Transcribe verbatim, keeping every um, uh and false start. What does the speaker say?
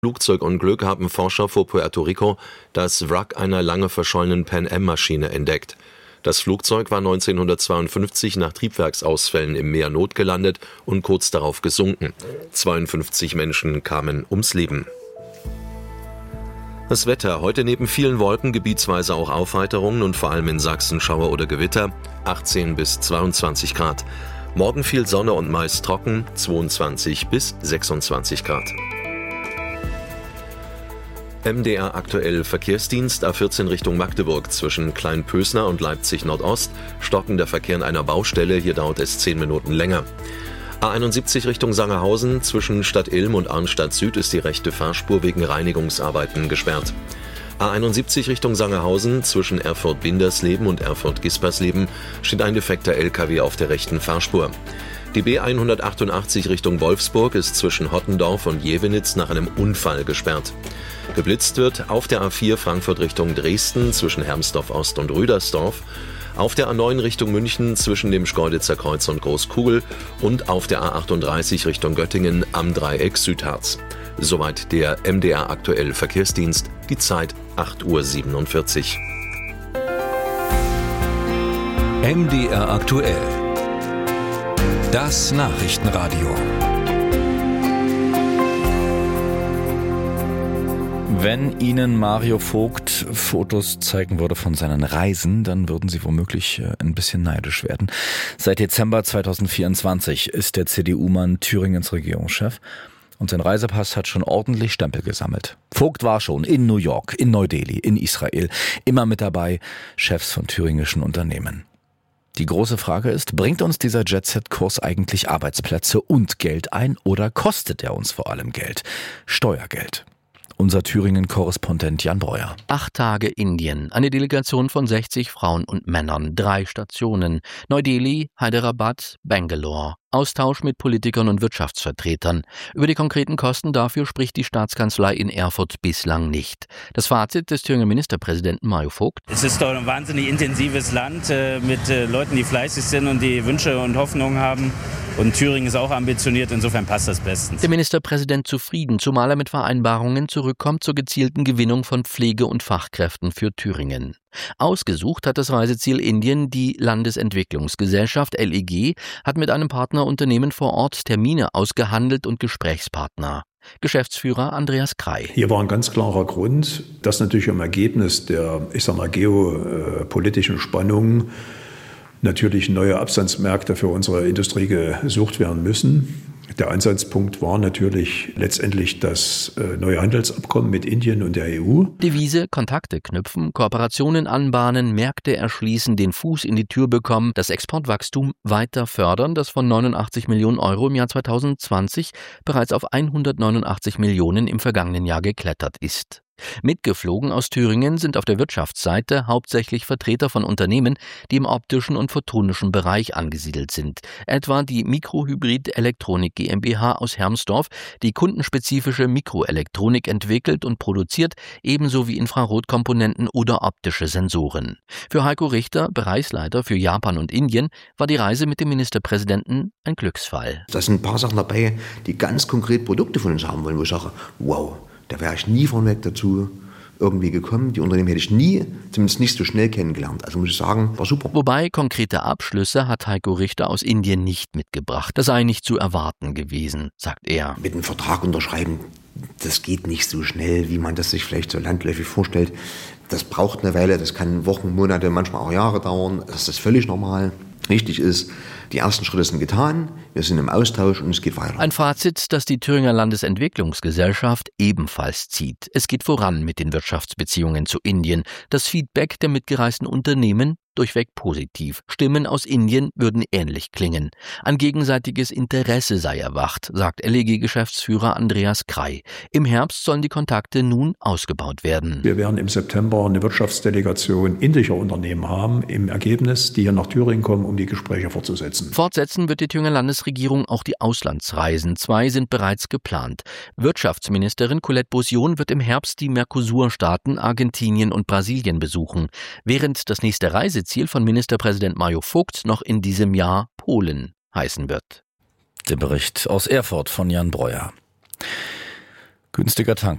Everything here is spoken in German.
Flugzeugunglück haben Forscher vor Puerto Rico das Wrack einer lange verschollenen Pan-Am-Maschine entdeckt. Das Flugzeug war neunzehnhundertzweiundfünfzig nach Triebwerksausfällen im Meer notgelandet und kurz darauf gesunken. zweiundfünfzig Menschen kamen ums Leben. Das Wetter: Heute neben vielen Wolken gebietsweise auch Aufheiterungen und vor allem in Sachsen Schauer oder Gewitter, achtzehn bis zweiundzwanzig Grad. Morgen viel Sonne und meist trocken, zweiundzwanzig bis sechsundzwanzig Grad. M D R aktuell Verkehrsdienst: A vierzehn Richtung Magdeburg zwischen Kleinpösner und Leipzig Nordost, stockender Verkehr in einer Baustelle, hier dauert es zehn Minuten länger. A einundsiebzig Richtung Sangerhausen zwischen Stadt Ilm und Arnstadt Süd ist die rechte Fahrspur wegen Reinigungsarbeiten gesperrt. A einundsiebzig Richtung Sangerhausen zwischen Erfurt-Bindersleben und Erfurt-Gispersleben steht ein defekter L K W auf der rechten Fahrspur. Die B hundertachtundachtzig Richtung Wolfsburg ist zwischen Hottendorf und Jevenitz nach einem Unfall gesperrt. Geblitzt wird auf der A vier Frankfurt Richtung Dresden zwischen Hermsdorf Ost und Rüdersdorf, auf der A neun Richtung München zwischen dem Schkeuditzer Kreuz und Großkugel und auf der A achtunddreißig Richtung Göttingen am Dreieck Südharz. Soweit der M D R aktuell Verkehrsdienst, die Zeit acht Uhr siebenundvierzig. M D R aktuell. Das Nachrichtenradio. Wenn Ihnen Mario Vogt Fotos zeigen würde von seinen Reisen, dann würden Sie womöglich ein bisschen neidisch werden. Seit Dezember zweitausendvierundzwanzig ist der C D U-Mann Thüringens Regierungschef und sein Reisepass hat schon ordentlich Stempel gesammelt. Vogt war schon in New York, in Neu-Delhi, in Israel, immer mit dabei, Chefs von thüringischen Unternehmen. Die große Frage ist, bringt uns dieser Jet-Set-Kurs eigentlich Arbeitsplätze und Geld ein oder kostet er uns vor allem Geld? Steuergeld. Unser Thüringen-Korrespondent Jan Breuer. Acht Tage Indien, eine Delegation von sechzig Frauen und Männern, drei Stationen, Neu-Delhi, Hyderabad, Bangalore. Austausch mit Politikern und Wirtschaftsvertretern. Über die konkreten Kosten dafür spricht die Staatskanzlei in Erfurt bislang nicht. Das Fazit des Thüringer Ministerpräsidenten Mario Vogt: Es ist doch ein wahnsinnig intensives Land äh, mit äh, Leuten, die fleißig sind und die Wünsche und Hoffnungen haben. Und Thüringen ist auch ambitioniert, insofern passt das bestens. Der Ministerpräsident zufrieden, zumal er mit Vereinbarungen zurückkommt zur gezielten Gewinnung von Pflege- und Fachkräften für Thüringen. Ausgesucht hat das Reiseziel Indien die Landesentwicklungsgesellschaft L E G, hat mit einem Partnerunternehmen vor Ort Termine ausgehandelt und Gesprächspartner. Geschäftsführer Andreas Krei. Hier war ein ganz klarer Grund, dass natürlich im Ergebnis der, ich sag mal, geopolitischen Spannungen natürlich neue Absatzmärkte für unsere Industrie gesucht werden müssen. Der Ansatzpunkt war natürlich letztendlich das neue Handelsabkommen mit Indien und der E U. Devise: Kontakte knüpfen, Kooperationen anbahnen, Märkte erschließen, den Fuß in die Tür bekommen, das Exportwachstum weiter fördern, das von neunundachtzig Millionen Euro im Jahr zweitausendzwanzig bereits auf hundertneunundachtzig Millionen im vergangenen Jahr geklettert ist. Mitgeflogen aus Thüringen sind auf der Wirtschaftsseite hauptsächlich Vertreter von Unternehmen, die im optischen und photonischen Bereich angesiedelt sind. Etwa die Mikrohybrid Elektronik GmbH aus Hermsdorf, die kundenspezifische Mikroelektronik entwickelt und produziert, ebenso wie Infrarotkomponenten oder optische Sensoren. Für Heiko Richter, Bereichsleiter für Japan und Indien, war die Reise mit dem Ministerpräsidenten ein Glücksfall. Da sind ein paar Sachen dabei, die ganz konkret Produkte von uns haben wollen, wo ich sage, wow, da wäre ich nie von weg dazu irgendwie gekommen. Die Unternehmen hätte ich nie, zumindest nicht so schnell kennengelernt. Also muss ich sagen, war super. Wobei konkrete Abschlüsse hat Heiko Richter aus Indien nicht mitgebracht. Das sei nicht zu erwarten gewesen, sagt er. Mit einem Vertrag unterschreiben, das geht nicht so schnell, wie man das sich vielleicht so landläufig vorstellt. Das braucht eine Weile, das kann Wochen, Monate, manchmal auch Jahre dauern. Das ist völlig normal. Wichtig ist, die ersten Schritte sind getan, wir sind im Austausch und es geht weiter. Ein Fazit, das die Thüringer Landesentwicklungsgesellschaft ebenfalls zieht. Es geht voran mit den Wirtschaftsbeziehungen zu Indien. Das Feedback der mitgereisten Unternehmen durchweg positiv. Stimmen aus Indien würden ähnlich klingen. Ein gegenseitiges Interesse sei erwacht, sagt L E G-Geschäftsführer Andreas Krei. Im Herbst sollen die Kontakte nun ausgebaut werden. Wir werden im September eine Wirtschaftsdelegation indischer Unternehmen haben, im Ergebnis, die hier nach Thüringen kommen, um die Gespräche fortzusetzen. Fortsetzen wird die Thüringer Landesregierung auch die Auslandsreisen. Zwei sind bereits geplant. Wirtschaftsministerin Colette Bossion wird im Herbst die Mercosur-Staaten Argentinien und Brasilien besuchen, während das nächste Reiseziel von Ministerpräsident Mario Vogt noch in diesem Jahr Polen heißen wird. Der Bericht aus Erfurt von Jan Breuer. Günstiger tanken.